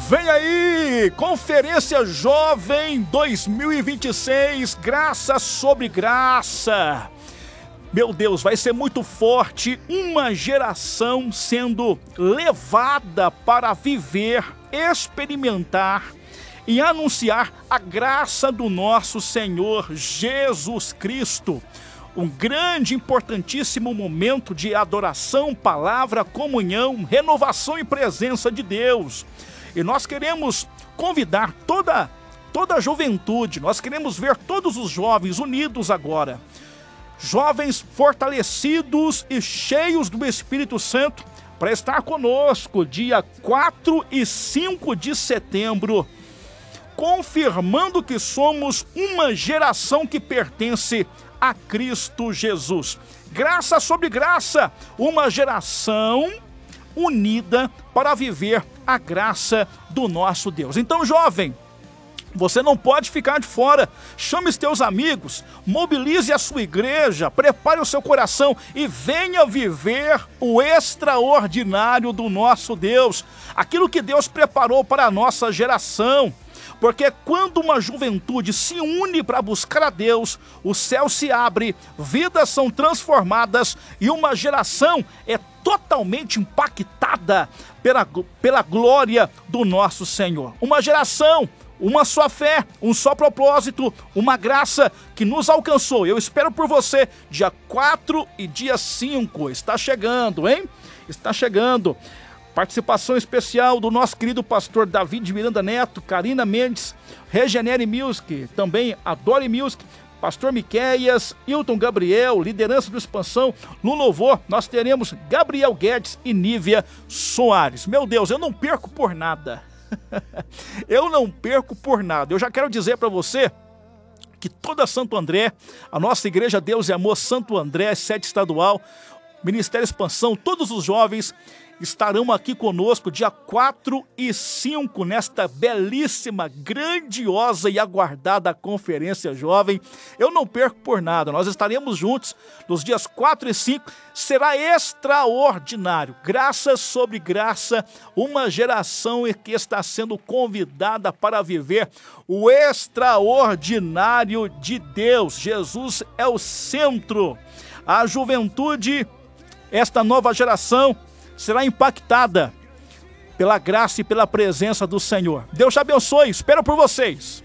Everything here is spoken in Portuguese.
Vem aí, Conferência Jovem 2026, graça sobre graça. Meu Deus, vai ser muito forte, uma geração sendo levada para viver, experimentar e anunciar a graça do nosso Senhor Jesus Cristo. Um grande, importantíssimo momento de adoração, palavra, comunhão, renovação e presença de Deus. E nós queremos convidar toda a juventude, nós queremos ver todos os jovens unidos agora. Jovens fortalecidos e cheios do Espírito Santo para estar conosco dia 4 e 5 de setembro, confirmando que somos uma geração que pertence a Cristo Jesus. Graça sobre graça, uma geração unida para viver a graça do nosso Deus. Então, jovem, você não pode ficar de fora. Chame os teus amigos, mobilize a sua igreja, prepare o seu coração e venha viver o extraordinário do nosso Deus, aquilo que Deus preparou para a nossa geração. Porque quando uma juventude se une para buscar a Deus, o céu se abre, vidas são transformadas e uma geração é totalmente impactada pela glória do nosso Senhor. Uma geração, uma só fé, um só propósito, uma graça que nos alcançou. Eu espero por você dia 4 e dia 5. Está chegando, hein? Está chegando. Participação especial do nosso querido pastor David Miranda Neto, Karina Mendes, Regenere Music, também Adore Music, pastor Miqueias, Hilton Gabriel, liderança do Expansão, no louvor nós teremos Gabriel Guedes e Nívia Soares. Meu Deus, eu não perco por nada. Eu não perco por nada. Eu já quero dizer para você que toda Santo André, a nossa igreja Deus e Amor Santo André, sede estadual, Ministério Expansão, todos os jovens estarão aqui conosco dia 4 e 5 nesta belíssima, grandiosa e aguardada Conferência Jovem. Eu não perco por nada, nós estaremos juntos nos dias 4 e 5, será extraordinário, graça sobre graça, uma geração que está sendo convidada para viver o extraordinário de Deus. Jesus é o centro, a juventude, esta nova geração, será impactada pela graça e pela presença do Senhor. Deus te abençoe, espero por vocês.